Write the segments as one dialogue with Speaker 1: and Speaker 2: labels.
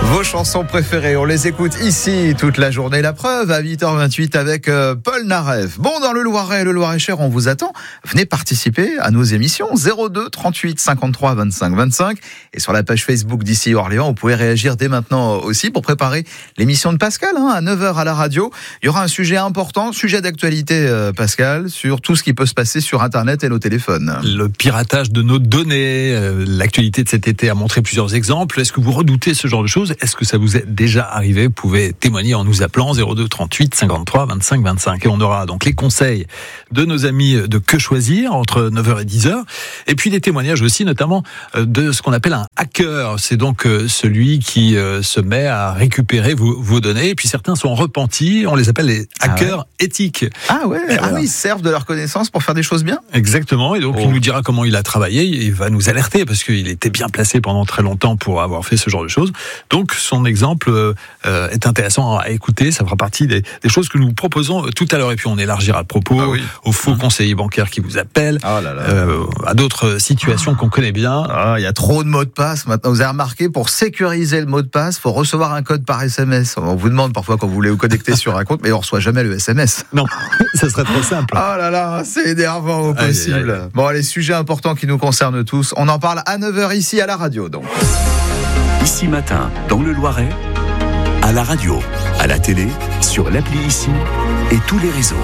Speaker 1: Vos chansons préférées, on les écoute ici toute la journée. La preuve à 8h28 avec Paul Naref. Bon, dans le Loiret et le Loir-et-Cher, on vous attend. Venez participer à nos émissions 02 38 53 25 25. Et sur la page Facebook d'ici Orléans, vous pouvez réagir dès maintenant aussi pour préparer l'émission de Pascal à 9h à la radio. Il y aura un sujet important, sujet d'actualité, Pascal, sur tout ce qui peut se passer sur Internet et nos téléphones.
Speaker 2: Le piratage de nos données. L'actualité de cet été a montré plusieurs exemples. Est-ce que vous redoutez ce genre de choses ? Est-ce que ça vous est déjà arrivé ? Vous pouvez témoigner en nous appelant 02 38 53 25 25. Et on aura donc les conseils de nos amis de Que Choisir entre 9h et 10h. Et puis des témoignages aussi, notamment de ce qu'on appelle un hacker. C'est donc celui qui se met à récupérer vos données. Et puis certains sont repentis. On les appelle les hackers éthiques.
Speaker 1: Ah ouais. Ils servent de leur connaissance pour faire des choses bien.
Speaker 2: Exactement. Et donc il nous dira comment il a travaillé. Il va nous alerter parce qu'il était bien placé pendant très longtemps pour avoir fait ce genre de choses. Donc son exemple est intéressant à écouter, ça fera partie des choses que nous proposons tout à l'heure. Et puis on élargira le propos aux faux conseillers bancaires qui vous appellent, à d'autres situations qu'on connaît bien.
Speaker 1: Il y a trop de mots de passe maintenant. Vous avez remarqué, pour sécuriser le mot de passe, il faut recevoir un code par SMS. On vous demande parfois quand vous voulez vous connecter sur un compte, mais on ne reçoit jamais le SMS.
Speaker 2: Non, ça serait trop simple.
Speaker 1: C'est énervant au possible. Bon, les sujets importants qui nous concernent tous, on en parle à 9h ici à la radio donc.
Speaker 3: Ici Matin, dans le Loiret, à la radio, à la télé, sur l'appli Ici et tous les réseaux.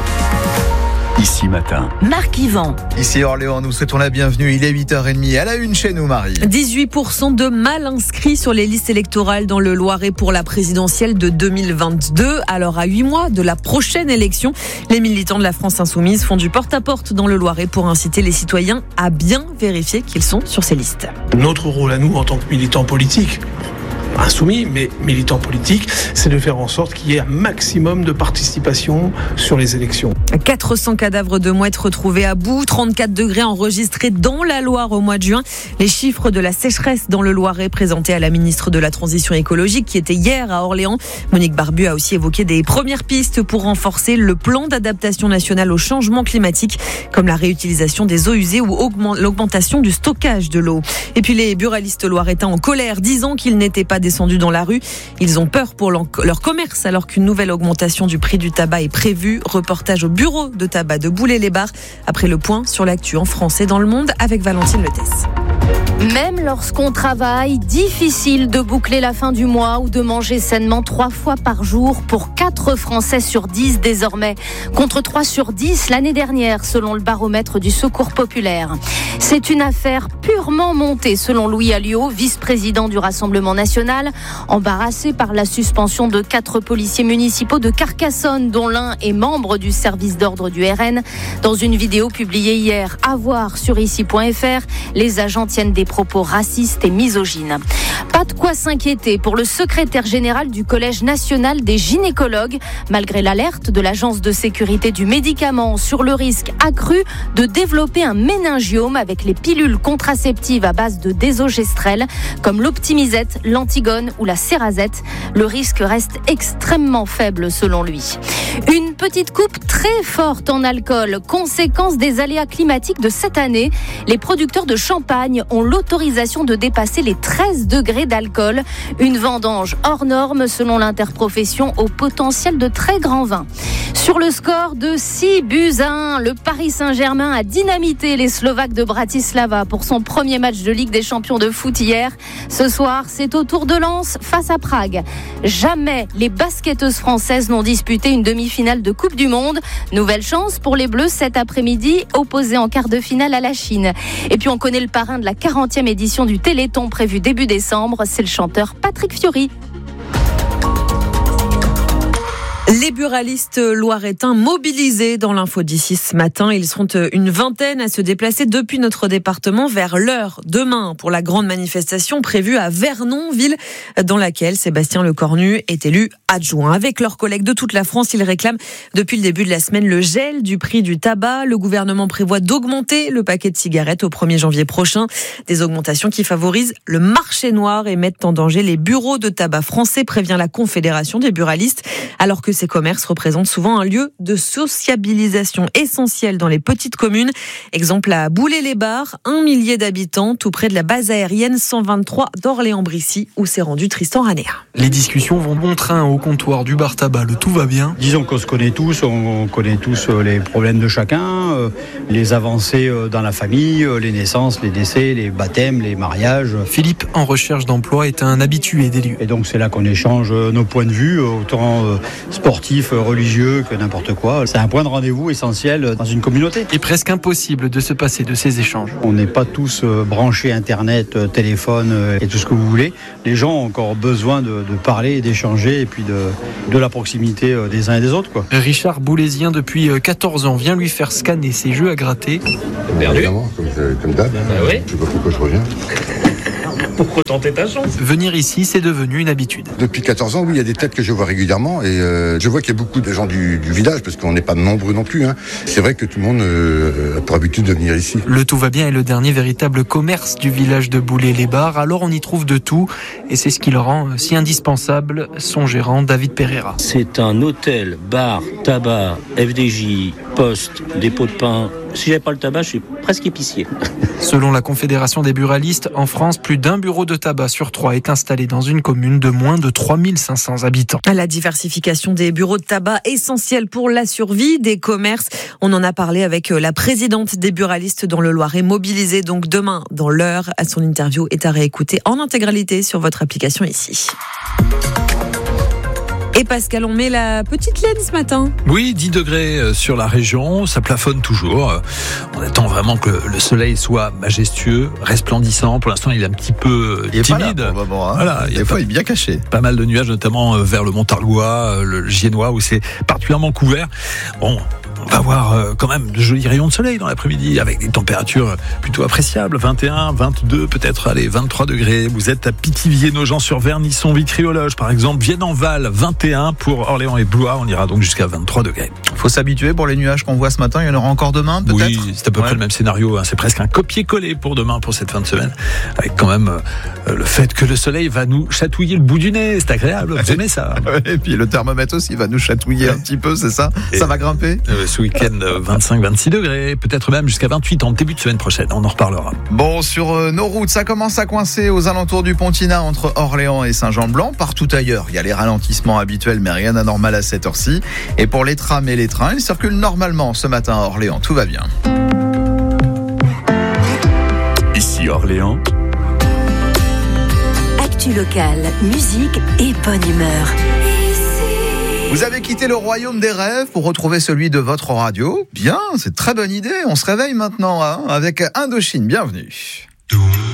Speaker 3: Ici Matin.
Speaker 4: Marc Yvan.
Speaker 1: Ici Orléans, nous souhaitons la bienvenue. Il est 8h30. À la une chez nous, Marie.
Speaker 4: 18% de mal inscrits sur les listes électorales dans le Loiret pour la présidentielle de 2022. Alors, à 8 mois de la prochaine élection, les militants de la France Insoumise font du porte-à-porte dans le Loiret pour inciter les citoyens à bien vérifier qu'ils sont sur ces listes.
Speaker 5: Notre rôle à nous, en tant que militants politiques, insoumis, mais militants politiques, c'est de faire en sorte qu'il y ait un maximum de participation sur les élections.
Speaker 4: 400 cadavres de mouettes retrouvés à bout, 34 degrés enregistrés dans la Loire au mois de juin. Les chiffres de la sécheresse dans le Loiret présentés à la ministre de la Transition écologique qui était hier à Orléans. Monique Barbu a aussi évoqué des premières pistes pour renforcer le plan d'adaptation national au changement climatique, comme la réutilisation des eaux usées ou l'augmentation du stockage de l'eau. Et puis les buralistes loiretains en colère, disant qu'ils n'étaient pas descendus dans la rue. Ils ont peur pour leur commerce alors qu'une nouvelle augmentation du prix du tabac est prévue. Reportage au bureau de tabac de Boulay-les-Barres. Après le point sur l'actu en France et dans le monde avec Valentine Letès.
Speaker 6: Même lorsqu'on travaille, difficile de boucler la fin du mois ou de manger sainement 3 fois par jour pour 4 Français sur 10 désormais, contre 3 sur 10 l'année dernière selon le baromètre du Secours populaire. C'est une affaire purement montée selon Louis Alliot, vice-président du Rassemblement national, embarrassé par la suspension de 4 policiers municipaux de Carcassonne, dont l'un est membre du service d'ordre du RN. Dans une vidéo publiée hier à voir sur ici.fr, les agents tiennent des propos racistes et misogynes. Pas de quoi s'inquiéter pour le secrétaire général du Collège national des gynécologues, malgré l'alerte de l'Agence de sécurité du médicament sur le risque accru de développer un méningiome avec les pilules contraceptives à base de désogestrel, comme l'Optimisette, l'Antigone ou la Cerazette. Le risque reste extrêmement faible selon lui. Une petite coupe très forte en alcool, conséquence des aléas climatiques de cette année. Les producteurs de champagne ont l'autorisation de dépasser les 13 degrés d'alcool. Une vendange hors norme selon l'interprofession au potentiel de très grand vin. Sur le score de 6-1, le Paris Saint-Germain a dynamité les Slovaques de Bratislava pour son premier match de Ligue des Champions de foot hier. Ce soir, c'est au tour de Lens face à Prague. Jamais les basketteuses françaises n'ont disputé une demi-finale de Coupe du Monde. Nouvelle chance pour les Bleus cet après-midi, opposés en quart de finale à la Chine. Et puis on connaît le parrain de la 40e édition du Téléthon prévu début décembre, c'est le chanteur Patrick Fiori.
Speaker 4: Les buralistes loiretains mobilisés dans l'info d'ici ce matin. Ils seront une vingtaine à se déplacer depuis notre département vers l'heure demain pour la grande manifestation prévue à Vernon, ville dans laquelle Sébastien Lecornu est élu adjoint. Avec leurs collègues de toute la France, ils réclament depuis le début de la semaine le gel du prix du tabac. Le gouvernement prévoit d'augmenter le paquet de cigarettes au 1er janvier prochain. Des augmentations qui favorisent le marché noir et mettent en danger les bureaux de tabac français, prévient la Confédération des buralistes, alors que ces ces commerces représentent souvent un lieu de sociabilisation essentiel dans les petites communes. Exemple à Boulay-les-Bars, 1 millier d'habitants, tout près de la base aérienne 123 d'Orléans-Brissy, où s'est rendu Tristan Ranea.
Speaker 7: Les discussions vont bon train au comptoir du bar tabac, le tout va bien.
Speaker 8: Disons qu'on se connaît tous, on connaît tous les problèmes de chacun, les avancées dans la famille, les naissances, les décès, les baptêmes, les mariages.
Speaker 7: Philippe, en recherche d'emploi, est un habitué des lieux.
Speaker 8: Et donc c'est là qu'on échange nos points de vue, autant sportifs, religieux que n'importe quoi. C'est un point de rendez-vous essentiel dans une communauté.
Speaker 7: Il est presque impossible de se passer de ces échanges.
Speaker 8: On n'est pas tous branchés Internet, téléphone et tout ce que vous voulez. Les gens ont encore besoin de parler, d'échanger et puis de la proximité des uns et des autres, quoi.
Speaker 7: Richard Boulésien, depuis 14 ans, vient lui faire scanner ses jeux à gratter.
Speaker 9: Évidemment, comme d'hab.
Speaker 10: Oui.
Speaker 9: Je sais pas pourquoi je reviens.
Speaker 10: Pour retenter ta chance.
Speaker 7: Venir ici, c'est devenu une habitude.
Speaker 9: Depuis 14 ans, oui, il y a des têtes que je vois régulièrement et je vois qu'il y a beaucoup de gens du village parce qu'on n'est pas nombreux non plus. C'est vrai que tout le monde a pour habitude de venir ici.
Speaker 7: Le Tout va bien est le dernier véritable commerce du village de Boulay-les-Bars. Alors on y trouve de tout et c'est ce qui le rend si indispensable. Son gérant, David Pereira.
Speaker 11: C'est un hôtel, bar, tabac, FDJ, poste, dépôt de pain. Si j'avais pas le tabac, je suis presque épicier.
Speaker 7: Selon la Confédération des buralistes, en France, plus d'un bureau de tabac sur 3 est installé dans une commune de moins de 3500 habitants.
Speaker 4: La diversification des bureaux de tabac essentielle pour la survie des commerces. On en a parlé avec la présidente des buralistes dans le Loiret, mobilisée donc demain dans l'heure. Son interview est à réécouter en intégralité sur votre application ici. Et Pascal, on met la petite laine ce matin.
Speaker 2: Oui, 10 degrés sur la région, ça plafonne toujours. On attend vraiment que le soleil soit majestueux, resplendissant. Pour l'instant, il est un petit peu timide.
Speaker 1: Pas là pour le moment,
Speaker 2: Voilà,
Speaker 1: des fois, il est bien caché.
Speaker 2: Pas mal de nuages, notamment vers le Montargois, le Giennois, où c'est particulièrement couvert. Bon, on va avoir quand même de jolis rayons de soleil dans l'après-midi, avec des températures plutôt appréciables. 21, 22, peut-être, 23 degrés. Vous êtes à Pithiviers-Nogent-sur-Vern, Nisson, Vitry-aux-Loges, par exemple. Vienne-en-Val, 21 pour Orléans et Blois. On ira donc jusqu'à 23 degrés.
Speaker 1: Faut s'habituer pour les nuages qu'on voit ce matin. Il y en aura encore demain, peut-être.
Speaker 2: Oui, c'est à peu près le même scénario. C'est presque un copier-coller pour demain, pour cette fin de semaine. Avec quand même le fait que le soleil va nous chatouiller le bout du nez. C'est agréable. Vous aimez ça?
Speaker 1: Et puis le thermomètre aussi va nous chatouiller un petit peu, c'est ça? Ça va grimper?
Speaker 2: Ce week-end, 25-26 degrés, peut-être même jusqu'à 28 en début de semaine prochaine. On en reparlera.
Speaker 1: Bon, sur nos routes, ça commence à coincer aux alentours du Pontina entre Orléans et Saint-Jean-de-Blanc. Partout ailleurs, il y a les ralentissements habituels, mais rien d'anormal à cette heure-ci. Et pour les trams et les trains, ils circulent normalement ce matin à Orléans. Tout va bien.
Speaker 3: Ici Orléans.
Speaker 12: Actu locale, musique et bonne humeur.
Speaker 1: Vous avez quitté le royaume des rêves pour retrouver celui de votre radio? Bien, c'est une très bonne idée. On se réveille maintenant avec Indochine. Bienvenue.